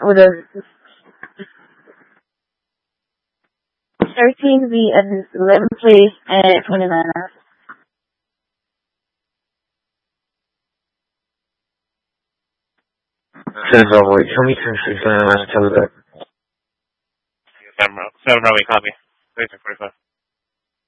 with a 13V and 11 play and 29er. Wait, tell me 10-6 and I'm going to tell you that. 7 Bravo, copy. 3645.